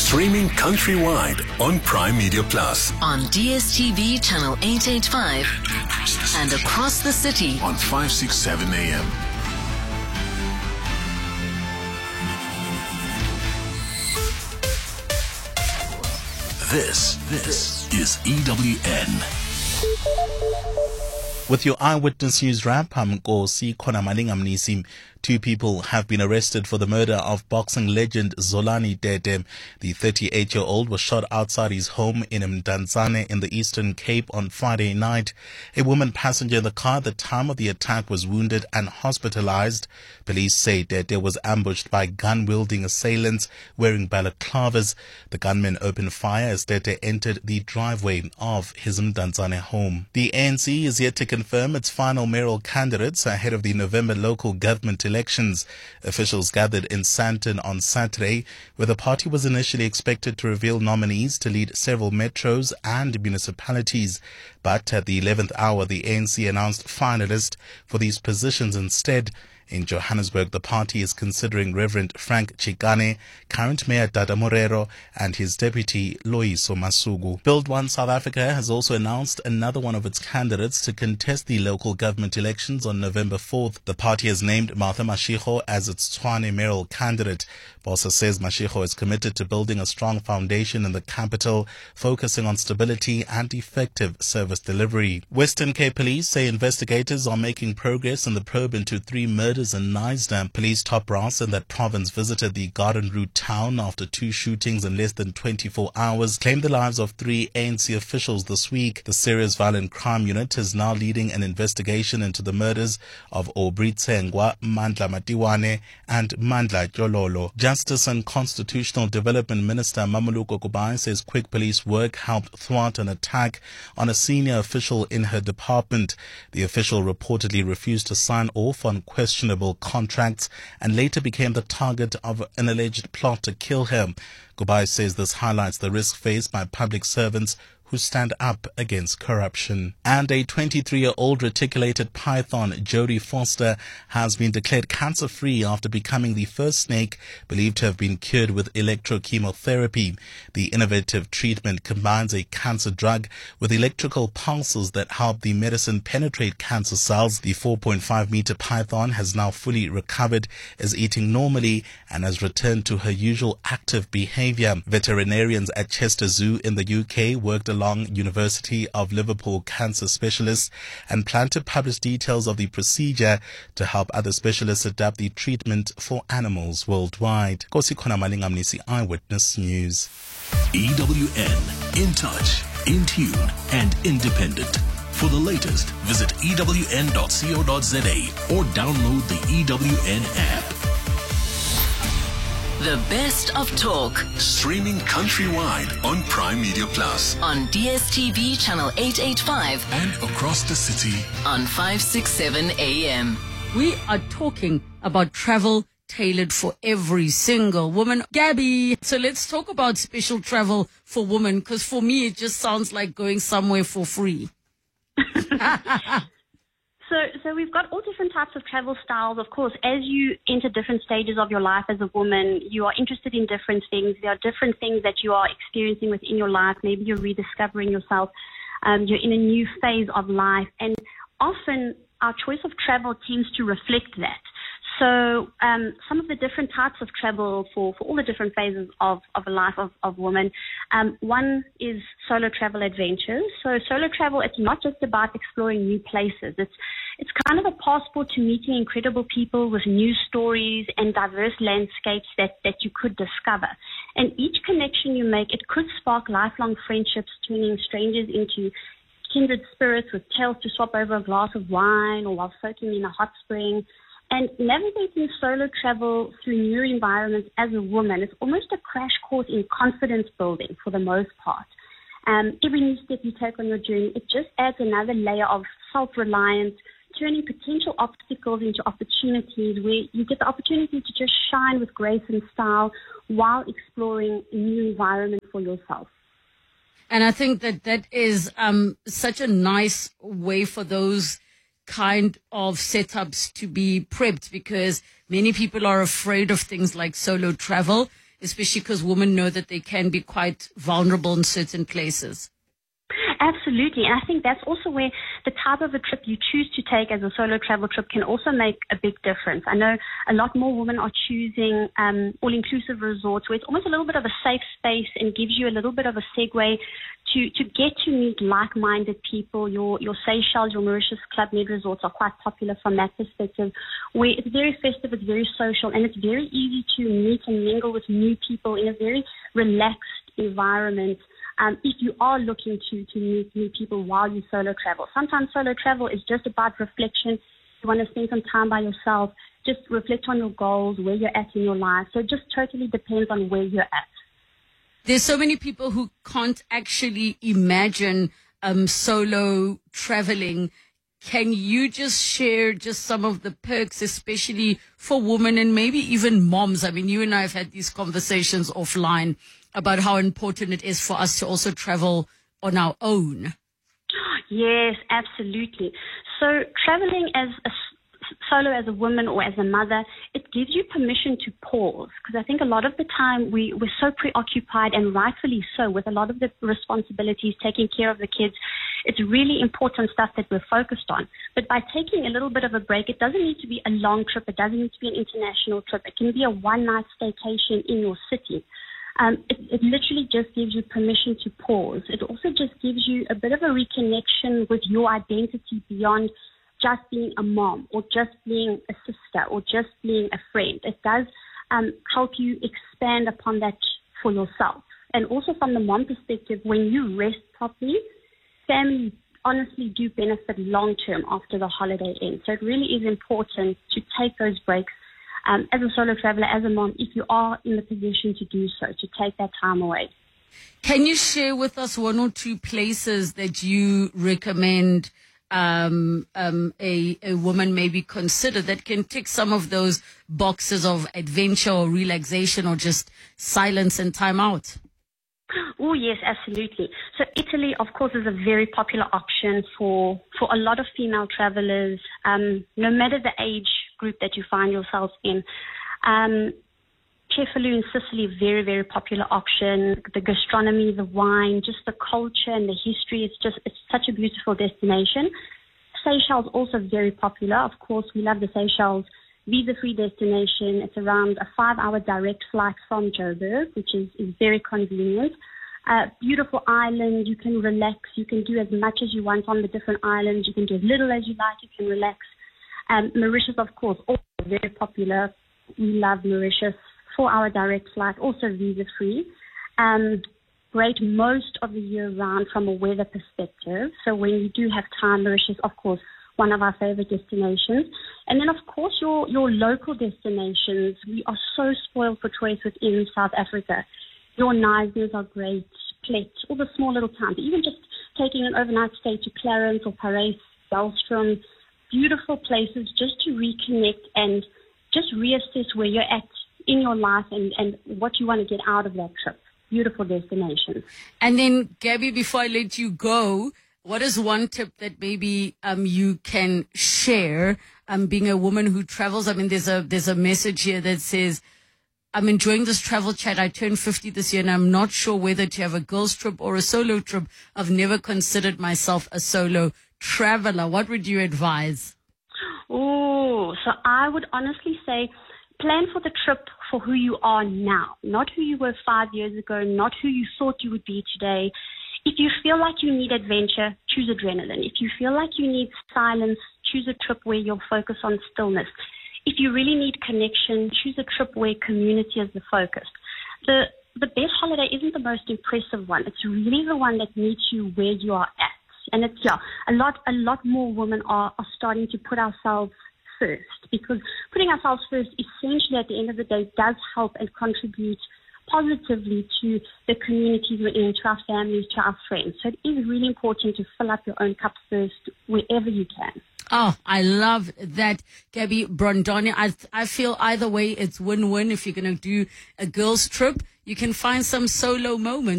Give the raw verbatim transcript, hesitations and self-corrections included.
Streaming countrywide on Prime Media Plus. On D S T V channel eight eighty-five and across the city on five sixty-seven A M. This, this is E W N. With your Eyewitness News wrap, I'm Nkosi Khonamalinga Mnisi. Two people have been arrested for the murder of boxing legend Zolani Dede. The thirty-eight-year-old was shot outside his home in Mdantsane in the Eastern Cape on Friday night. A woman passenger in the car at the time of the attack was wounded and hospitalized. Police say Dede was ambushed by gun-wielding assailants wearing balaclavas. The gunmen opened fire as Dede entered the driveway of his Mdantsane home. The A N C is yet to confirm its final mayoral candidates ahead of the November local government elections. Officials gathered in Sandton on Saturday, where the party was initially expected to reveal nominees to lead several metros and municipalities. But at the eleventh hour, the A N C announced finalists for these positions instead. In Johannesburg, the party is considering Reverend Frank Chikane, current Mayor Dada Morero, and his deputy Loyiso Masuku. Build One South Africa has also announced another one of its candidates to contest the local government elections on November fourth. The party has named Martha Mashego as its Tshwane mayoral candidate. Bossa says Mashego is committed to building a strong foundation in the capital, focusing on stability and effective service delivery. Western Cape Police say investigators are making progress in the probe into three murders in Knysna. Police top brass in that province visited the Garden Route town after two shootings in less than twenty-four hours claimed the lives of three A N C officials this week. The Serious Violent Crime Unit is now leading an investigation into the murders of Aubrey Tsengwa, Mandla Matiwane, and Mandla Jololo. Justice and Constitutional Development Minister Mamuluko Kubai says quick police work helped thwart an attack on a senior official in her department. The official reportedly refused to sign off on questionable contracts and later became the target of an alleged plot to kill her. Kubai says this highlights the risk faced by public servants who stand up against corruption. And a twenty-three-year-old reticulated python, Jodie Foster, has been declared cancer-free after becoming the first snake believed to have been cured with electrochemotherapy. The innovative treatment combines a cancer drug with electrical pulses that help the medicine penetrate cancer cells. The four point five meter python has now fully recovered, is eating normally, and has returned to her usual active behavior. Veterinarians at Chester Zoo in the U K worked along University of Liverpool cancer specialists and plan to publish details of the procedure to help other specialists adapt the treatment for animals worldwide. Nkosi Khonamalinga Mnisi, Eyewitness News. E W N, in touch, in tune, and independent. For the latest, visit E W N dot co dot za or download the E W N app. The best of talk. Streaming countrywide on Prime Media Plus. On D S T V channel eight eighty-five. And across the city on five sixty-seven A M. We are talking about travel tailored for every single woman. Gabby, so let's talk about special travel for women, because for me it just sounds like going somewhere for free. So, so we've got all different types of travel styles. Of course, as you enter different stages of your life as a woman, you are interested in different things. There are different things that you are experiencing within your life. Maybe you're rediscovering yourself. Um, you're in a new phase of life. And often our choice of travel tends to reflect that. So um, some of the different types of travel for, for all the different phases of, of a life of, of women. Um, one is solo travel adventures. So solo travel, it's not just about exploring new places. It's it's kind of a passport to meeting incredible people with new stories and diverse landscapes that, that you could discover. And each connection you make, it could spark lifelong friendships, turning strangers into kindred spirits with tales to swap over a glass of wine or while soaking in a hot spring. And navigating solo travel through new environments as a woman is almost a crash course in confidence building for the most part. Um, every new step you take on your journey, it just adds another layer of self-reliance, turning potential obstacles into opportunities where you get the opportunity to just shine with grace and style while exploring a new environment for yourself. And I think that that is um, such a nice way for those kind of setups to be prepped, because many people are afraid of things like solo travel. especially because women know that they can be quite vulnerable in certain places. Absolutely. And I think that's also where the type of a trip you choose to take as a solo travel trip can also make a big difference. I know a lot more women are choosing um, all-inclusive resorts where it's almost a little bit of a safe space and gives you a little bit of a segue to, to get to meet like-minded people. Your, your Seychelles, your Mauritius Club Med resorts are quite popular from that perspective, where it's very festive, it's very social, and it's very easy to meet and mingle with new people in a very relaxed environment. Um, if you are looking to, to meet new people while you solo travel. Sometimes solo travel is just about reflection. You want to spend some time by yourself, just reflect on your goals, where you're at in your life. So it just totally depends on where you're at. There's so many people who can't actually imagine um, solo traveling. Can you just share just some of the perks, especially for women and maybe even moms? I mean, you and I have had these conversations offline about how important it is for us to also travel on our own. Yes, absolutely. So traveling as a solo as a woman or as a mother, it gives you permission to pause, because I think a lot of the time we, we're so preoccupied, and rightfully so, with a lot of the responsibilities, taking care of the kids. It's really important stuff that we're focused on. But by taking a little bit of a break, it doesn't need to be a long trip. It doesn't need to be an international trip. It can be a one-night staycation in your city. Um, it, it literally just gives you permission to pause. It also just gives you a bit of a reconnection with your identity beyond just being a mom or just being a sister or just being a friend. It does um, help you expand upon that for yourself. And also from the mom perspective, when you rest properly, families honestly do benefit long term after the holiday ends. So it really is important to take those breaks. Um, as a solo traveler, as a mom, if you are in the position to do so, to take that time away. Can you share with us one or two places that you recommend um, um, a, a woman maybe consider that can tick some of those boxes of adventure or relaxation or just silence and time out? Oh, yes, absolutely. So Italy, of course, is a very popular option for, for a lot of female travelers, um, no matter the age group that you find yourself in. Um, Cefalù in Sicily, very, very popular option. The gastronomy, the wine, just the culture and the history, it's just, it's such a beautiful destination. Seychelles, also very popular. Of course, we love the Seychelles visa-free destination. It's around a five-hour direct flight from Joburg, which is, is very convenient. Uh, beautiful island. You can relax. You can do as much as you want on the different islands. You can do as little as you like. You can relax. Um, Mauritius, of course, also very popular. We love Mauritius. Four-hour direct flight, also visa-free. Um, great most of the year round from a weather perspective. So when you do have time, Mauritius, of course, one of our favorite destinations. And then, of course, your, your local destinations. We are so spoiled for choice within South Africa. Your Knysnas are great, Plet, all the small little towns. Even just taking an overnight stay to Clarence or Parys, Belstrom, beautiful places just to reconnect and just reassess where you're at in your life and, and what you want to get out of that trip. Beautiful destinations. And then, Gabby, before I let you go, what is one tip that maybe um, you can share, um, being a woman who travels? I mean, there's a there's a message here that says, I'm enjoying this travel chat. I turned fifty this year, and I'm not sure whether to have a girls' trip or a solo trip. I've never considered myself a solo traveler. What would you advise? Oh, so I would honestly say plan for the trip for who you are now, not who you were five years ago, not who you thought you would be today. If you feel like you need adventure, choose adrenaline. If you feel like you need silence, choose a trip where you'll focus on stillness. If you really need connection, choose a trip where community is the focus. The the best holiday isn't the most impressive one. It's really the one that meets you where you are at. And it's, yeah, a lot, a lot more women are, are starting to put ourselves first, because putting ourselves first essentially at the end of the day does help and contribute positively to the communities we're in, to our families, to our friends. So it is really important to fill up your own cup first wherever you can. Oh, I love that, Gabby Brondani. I I feel either way it's win-win. If you're going to do a girls' trip, you can find some solo moments.